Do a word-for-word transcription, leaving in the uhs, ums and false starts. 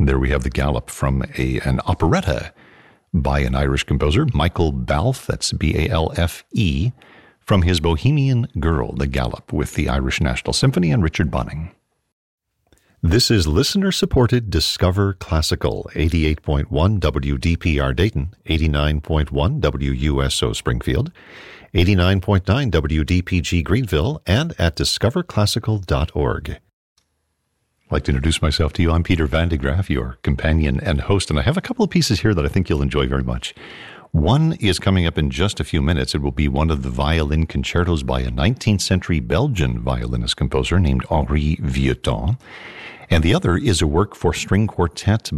There we have the Galop from a an operetta by an Irish composer, Michael Balfe, that's B A L F E, from his Bohemian Girl, the Galop, with the Irish National Symphony and Richard Bunning. This is listener-supported Discover Classical, eighty-eight point one W D P R Dayton, eighty-nine point one W U S O Springfield, eighty-nine point nine W D P G Greenville, and at discover classical dot org. I'd like to introduce myself to you. I'm Peter Van de Graaff, your companion and host, and I have a couple of pieces here that I think you'll enjoy very much. One is coming up in just a few minutes. It will be one of the violin concertos by a nineteenth century Belgian violinist composer named Henri Vieuxtemps. And the other is a work for string quartet